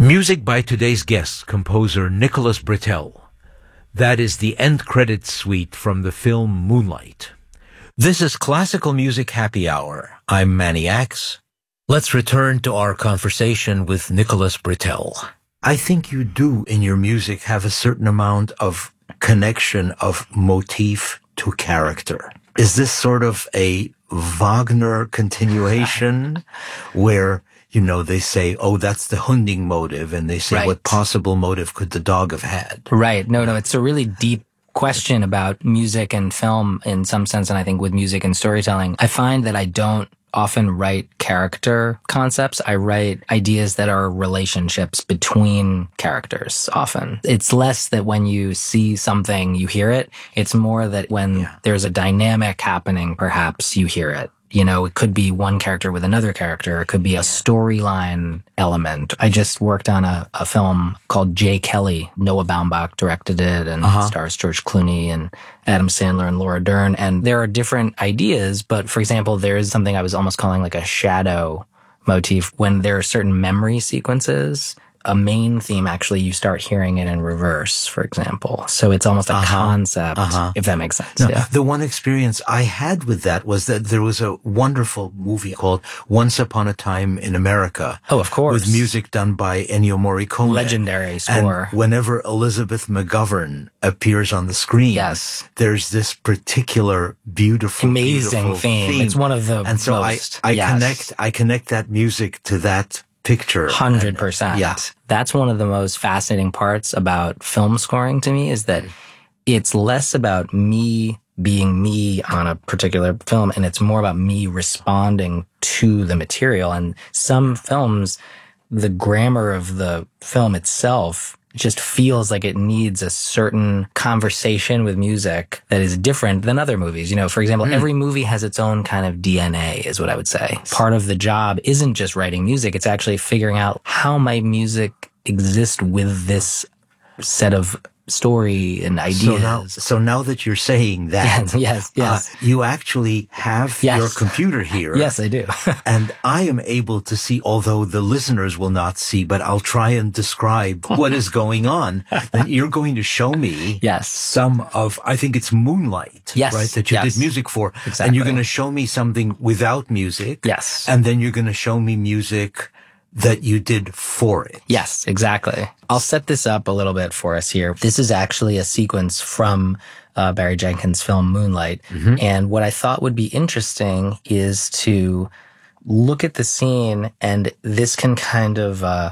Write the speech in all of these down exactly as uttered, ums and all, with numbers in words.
Music by today's guest, composer Nicholas Britell. That is the end credits suite from the film Moonlight. This is Classical Music Happy Hour. I'm Manny Axe. Let's return to our conversation with Nicholas Britell. I think you do in your music have a certain amount of connection of motif to character. Is this sort of a Wagner continuation where, you know, they say, oh, that's the hunting motive, and they say, right, what possible motive could the dog have had? Right. No, no, it's a really deep question about music and film in some sense, and I think with music and storytelling, I find that I don't often write character concepts. I write ideas that are relationships between characters often. It's less that when you see something, you hear it. It's more that when yeah. there's a dynamic happening, perhaps you hear it. You know, it could be one character with another character. It could be a storyline element. I just worked on a, a film called Jay Kelly. Noah Baumbach directed it, and uh-huh. stars George Clooney and Adam Sandler and Laura Dern. And there are different ideas, but for example, there is something I was almost calling like a shadow motif. When there are certain memory sequences, a main theme, actually, you start hearing it in reverse, for example. So it's almost a uh-huh. concept, uh-huh. if that makes sense. No, yeah. The one experience I had with that was that there was a wonderful movie called Once Upon a Time in America. Oh, of course. With music done by Ennio Morricone. Legendary score. And whenever Elizabeth McGovern appears on the screen, yes. there's this particular beautiful, amazing beautiful theme. theme. It's one of the And so most, I, I yes. connect, I connect that music to that picture. one hundred percent. Yeah. That's one of the most fascinating parts about film scoring to me, is that it's less about me being me on a particular film, and it's more about me responding to the material. And some films, the grammar of the film itself just feels like it needs a certain conversation with music that is different than other movies. You know, for example, mm. every movie has its own kind of D N A, is what I would say. Part of the job isn't just writing music. It's actually figuring out how might music exist with this set of story and ideas. So now, so now that you're saying that, yes, yes, yes. Uh, you actually have yes. your computer here. Yes, I do. And I am able to see, although the listeners will not see, but I'll try and describe what is going on. And you're going to show me yes. some of, I think it's Moonlight, yes. right, that you yes. did music for. Exactly. And you're going to show me something without music. Yes. And then you're going to show me music that you did for it. Yes, exactly. I'll set this up a little bit for us here. This is actually a sequence from uh, Barry Jenkins' film Moonlight. Mm-hmm. And what I thought would be interesting is to look at the scene, and this can kind of uh,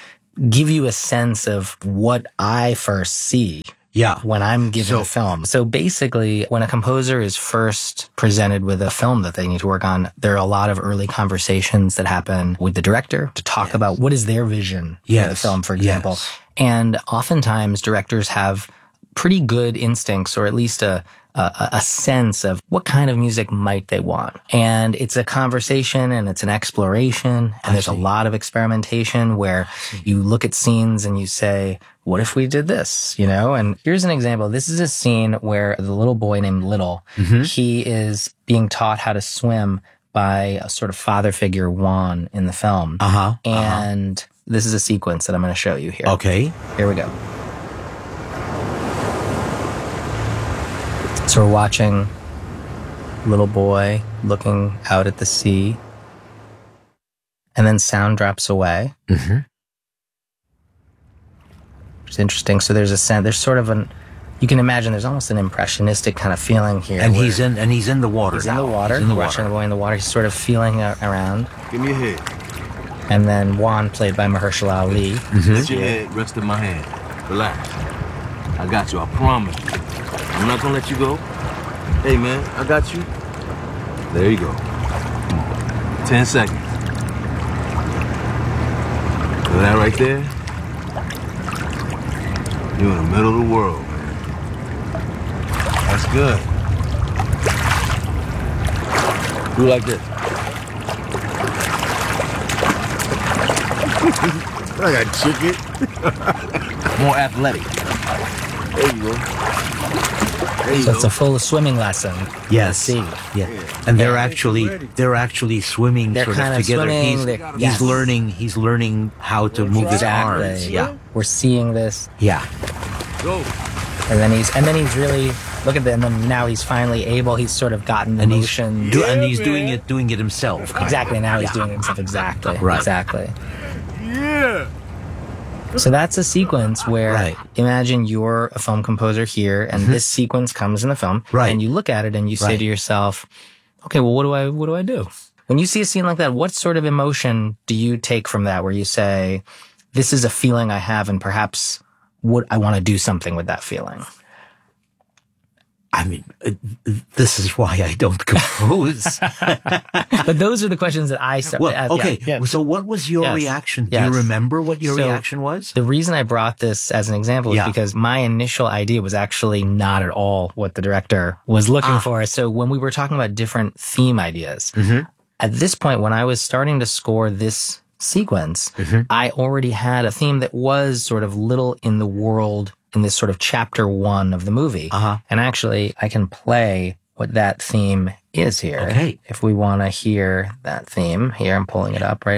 give you a sense of what I first see. Yeah. When I'm given so, a film. So basically, when a composer is first presented with a film that they need to work on, there are a lot of early conversations that happen with the director to talk yes. about what is their vision yes. for the film, for example. Yes. And oftentimes directors have pretty good instincts, or at least a A, a sense of what kind of music might they want. And it's a conversation, and it's an exploration, and there's a lot of experimentation where you look at scenes and you say, what if we did this? You know, and here's an example. This is a scene where the little boy named Little, mm-hmm. he is being taught how to swim by a sort of father figure, Juan, in the film. Uh-huh. And uh-huh. this is a sequence that I'm going to show you here. Okay. Here we go. So we're watching little boy looking out at the sea, and then sound drops away. Mm-hmm. It's interesting. So there's a sound, there's sort of an, you can imagine there's almost an impressionistic kind of feeling here. And he's in, and he's in the water. He's now. in the water. He's in the watching water. the boy in the water. He's sort of feeling uh, around. Give me your head. And then Juan, played by Mahershala Ali. Mm-hmm. Let your head rest in my hand. Relax. I got you. I promise you. I'm not gonna let you go. Hey, man, I got you. There you go. Ten seconds. So that right there, you're in the middle of the world, man. That's good. Do like this. I got chicken. More athletic. There you go. There you So go. it's a full swimming lesson. Yes. See. Yeah. And they're actually they're actually swimming They're sort kind of of together. swimming, He's, they're- he's yes. learning he's learning how to move his Exactly. arms. Yeah. We're seeing this. Yeah. Go. And then he's and then he's really look at that. And then now he's finally able. He's sort of gotten the And he's motion. do, and he's doing it doing it himself. kind of. Exactly. Now he's Yeah. doing it himself. Exactly. Right. Exactly. Yeah. So that's a sequence where Right. imagine you're a film composer here, and this sequence comes in the film, Right. and you look at it and you say Right. to yourself, "Okay, well, what do I what do I do?" When you see a scene like that, what sort of emotion do you take from that? Where you say, "This is a feeling I have, and perhaps would I want to do something with that feeling?" I mean, uh, this is why I don't compose. But those are the questions that I start. Well, uh, yeah, okay. yeah. So what was your Yes. reaction? Do Yes. you remember what your So- reaction was? The reason I brought this as an example is Yeah. because my initial idea was actually not at all what the director was looking Ah. for. So when we were talking about different theme ideas, Mhm. at this point, when I was starting to score this sequence, Mhm. I already had a theme that was sort of little in the world in this sort of chapter one of the movie. Uh-huh. And actually, I can play what that theme is here. Okay. If we want to hear that theme, here I'm pulling it up right